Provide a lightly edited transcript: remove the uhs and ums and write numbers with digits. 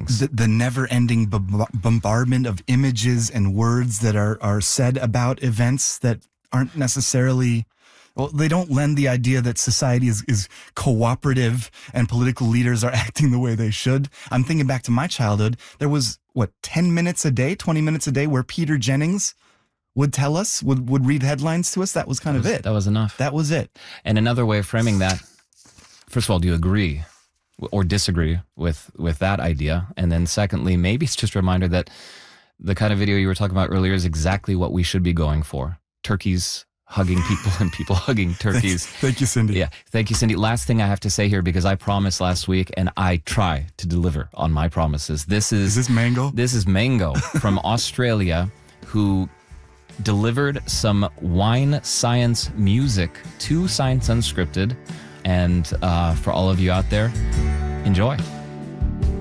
things. The never-ending bombardment of images and words that are said about events that aren't necessarily... Well, they don't lend the idea that society is cooperative and political leaders are acting the way they should. I'm thinking back to my childhood. There was, 10 minutes a day, 20 minutes a day where Peter Jennings would tell us, would read headlines to us. That was kind of it. That was enough. That was it. And another way of framing that, first of all, do you agree or disagree with that idea? And then secondly, maybe it's just a reminder that the kind of video you were talking about earlier is exactly what we should be going for. Turkeys hugging people and people hugging turkeys. Thank you, Cindy. Yeah. Thank you, Cindy. Last thing I have to say here, because I promised last week and I try to deliver on my promises. Is this Mango? This is Mango from Australia, who delivered some wine science music to Science Unscripted. And for all of you out there, enjoy.